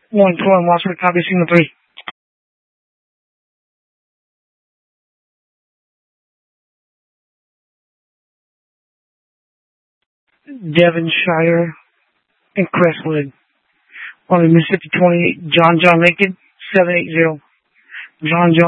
112, Watford, copy, signal 3. Devonshire and Crestwood. On the Mississippi 28, John Lincoln, 780. John